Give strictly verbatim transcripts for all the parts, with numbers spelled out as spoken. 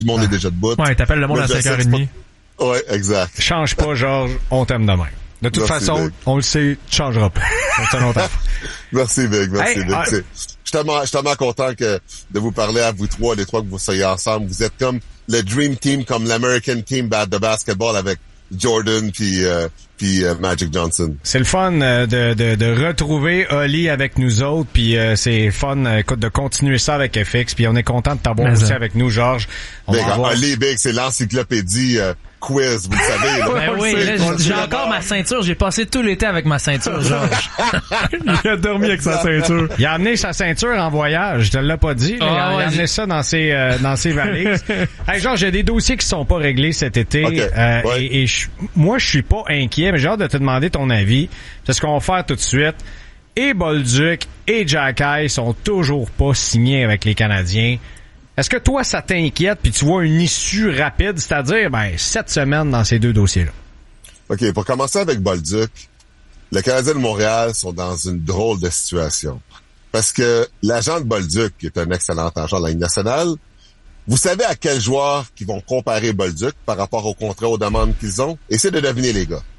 le monde ah. est déjà debout. Ouais, t'appelles le monde là, à cinq heures trente. Pas... Ouais, exact. Change pas, Georges, on t'aime demain. De toute merci façon, Big. On le sait, tu changeras pas. Merci, Big. Merci, hey, Big. Ah, je suis tellement, je suis tellement content que de vous parler à vous trois, les trois que vous soyez ensemble. Vous êtes comme le Dream Team, comme l'American Team de basketball avec Jordan puis euh, puis euh, Magic Johnson. C'est le fun euh, de, de de retrouver Oli avec nous autres, puis euh, c'est fun euh, écoute de continuer ça avec F X, puis on est content de t'avoir Mais aussi ça. Avec nous, Georges. On Big, va avoir... Oli, Big, c'est l'encyclopédie euh, quiz, vous le savez. Là. Ben oui, là, j'ai, j'ai encore ma ceinture. J'ai passé tout l'été avec ma ceinture, Georges. Il a dormi avec sa ceinture. Il a amené sa ceinture en voyage. Je te l'ai pas dit. Là, oh, il a ouais, amené j'ai... ça dans ses euh, dans ses valises. Hey, Georges, il y a des dossiers qui sont pas réglés cet été. Okay. Euh, ouais. Et, et je, moi, je suis pas inquiet, mais j'ai hâte de te demander ton avis. C'est ce qu'on va faire tout de suite. Et Bolduc et Xhekaj sont toujours pas signés avec les Canadiens. Est-ce que toi, ça t'inquiète puis tu vois une issue rapide, c'est-à-dire ben sept semaines dans ces deux dossiers-là? OK, pour commencer avec Bolduc, les Canadiens de Montréal sont dans une drôle de situation. Parce que l'agent de Bolduc, qui est un excellent agent de la Ligue nationale, vous savez à quel joueur qu'ils vont comparer Bolduc par rapport au contrat, aux demandes qu'ils ont? Essayez de deviner, les gars.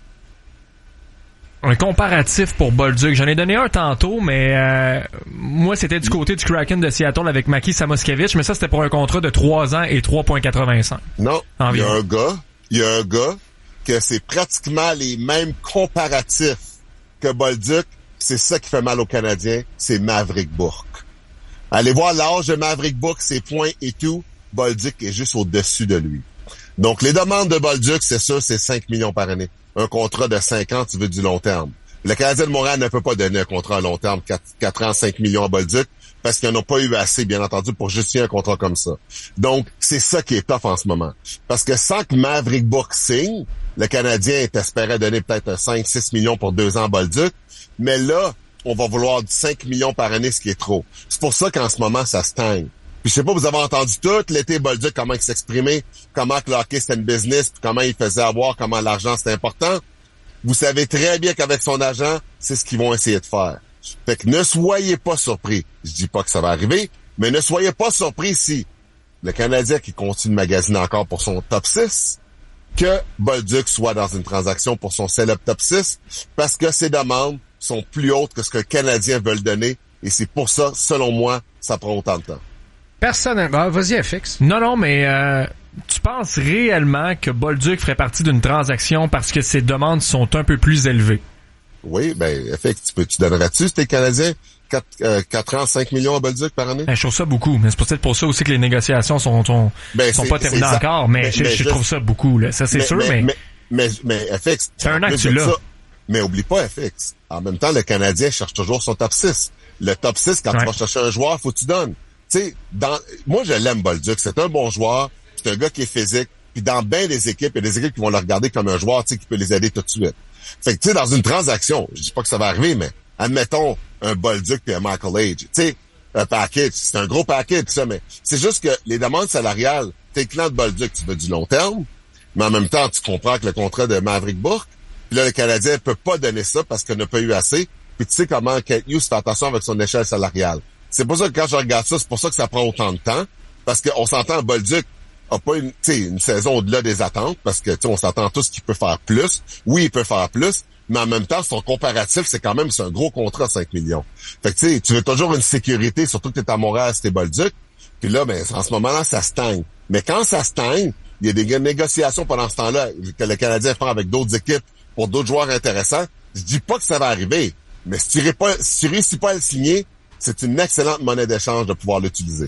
Un comparatif pour Bolduc. J'en ai donné un tantôt, mais euh, moi, c'était du côté du Kraken de Seattle avec Maki Samoskevich, mais ça, c'était pour un contrat de trois ans et trois virgule quatre-vingt-cinq. Non, il y a un gars, il y a un gars que c'est pratiquement les mêmes comparatifs que Bolduc. C'est ça qui fait mal aux Canadiens, c'est Maverick Bourque. Allez voir l'âge de Maverick Bourque, ses points et tout. Bolduc est juste au-dessus de lui. Donc, les demandes de Bolduc, c'est ça, c'est cinq millions par année. Un contrat de cinq ans, tu veux du long terme. Le Canadien de Montréal ne peut pas donner un contrat à long terme, quatre ans, cinq millions à Bolduc, parce qu'ils n'en ont pas eu assez, bien entendu, pour justifier un contrat comme ça. Donc, c'est ça qui est tough en ce moment. Parce que sans que Maverick Bourque signe, le Canadien espérait donner peut-être cinq six millions pour deux ans à Bolduc, mais là, on va vouloir cinq millions par année, ce qui est trop. C'est pour ça qu'en ce moment, ça stagne. Puis je sais pas, vous avez entendu tout l'été Bolduc, comment il s'exprimait, comment que le hockey c'était une business, puis comment il faisait avoir, comment l'argent c'était important. Vous savez très bien qu'avec son agent, c'est ce qu'ils vont essayer de faire. Fait que ne soyez pas surpris. Je dis pas que ça va arriver, mais ne soyez pas surpris si le Canadien qui continue de magasiner encore pour son top six, que Bolduc soit dans une transaction pour son célèbre top six, parce que ses demandes sont plus hautes que ce que le Canadien veut donner, et c'est pour ça, selon moi, ça prend autant de temps. Personnellement, vas-y, F X. Non, non, mais euh, tu penses réellement que Bolduc ferait partie d'une transaction parce que ses demandes sont un peu plus élevées? Oui, ben, F X, tu peux, tu donnerais-tu, si t'es Canadien, quatre, euh, quatre ans, cinq millions à Bolduc par année? Ben, je trouve ça beaucoup, mais c'est peut-être pour ça aussi que les négociations sont, sont, ben, sont pas terminées encore, mais, mais, je, mais je, je trouve ça beaucoup, là. Ça, c'est mais, sûr, mais... mais... Mais, mais, mais F X... C'est un an que tu l'as. Mais oublie pas, F X. En même temps, le Canadien cherche toujours son top six. Le top six, quand ouais. tu vas chercher un joueur, faut que tu donnes. Tu sais, dans, moi, je l'aime, Bolduc. C'est un bon joueur. C'est un gars qui est physique. Puis dans bien des équipes, il y a des équipes qui vont le regarder comme un joueur, tu sais, qui peut les aider tout de suite. Fait que, tu sais, dans une transaction, je dis pas que ça va arriver, mais admettons un Bolduc puis un Michael Age. Tu sais, un package. C'est un gros package, ça, mais c'est juste que les demandes salariales, t'es client de Bolduc, tu veux du long terme, mais en même temps, tu comprends que le contrat de Maverick Bourque, puis là, le Canadien peut pas donner ça parce qu'il n'a pas eu assez. Puis tu sais comment Kent Hughes fait attention avec son échelle salariale. C'est pour ça que quand je regarde ça, c'est pour ça que ça prend autant de temps. Parce qu'on s'entend, Bolduc a pas une, une saison au-delà des attentes, parce que on s'entend tous qu'il peut faire plus. Oui, il peut faire plus, mais en même temps, son comparatif, c'est quand même c'est un gros contrat, cinq millions. Fait que tu sais, tu veux toujours une sécurité, surtout que tu es à Montréal, c'était Bolduc. Puis là, ben, en ce moment-là, ça stagne. Mais quand ça stagne, il y a des négociations pendant ce temps-là que le Canadien fait avec d'autres équipes pour d'autres joueurs intéressants. Je dis pas que ça va arriver, mais si tu réussis pas, si tu réussis pas à le signer, c'est une excellente monnaie d'échange de pouvoir l'utiliser.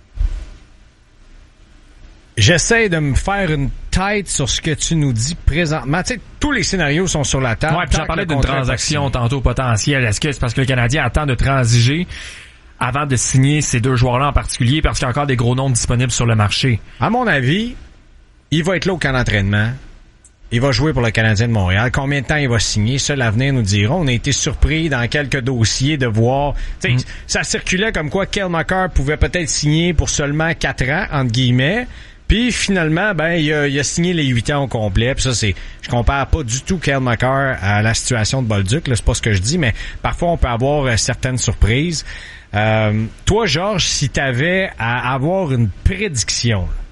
J'essaie de me faire une tête sur ce que tu nous dis présentement. Tu sais, tous les scénarios sont sur la table. Ouais, puis j'en parlais d'une transaction tantôt potentielle. Est-ce que c'est parce que le Canadien attend de transiger avant de signer ces deux joueurs-là en particulier parce qu'il y a encore des gros noms disponibles sur le marché? À mon avis, il va être là au camp d'entraînement. Il va jouer pour le Canadien de Montréal. Combien de temps il va signer? Ça, l'avenir nous dira. On a été surpris dans quelques dossiers de voir... Tu sais, mm. ça circulait comme quoi Cale Makar pouvait peut-être signer pour seulement quatre ans, entre guillemets. Puis finalement, ben il a, il a signé les huit ans au complet. Puis ça, c'est... Je compare pas du tout Cale Makar à la situation de Bolduc. Là, c'est pas ce que je dis, mais parfois, on peut avoir euh, certaines surprises. Euh, toi, Georges, si t'avais à avoir une prédiction... Là,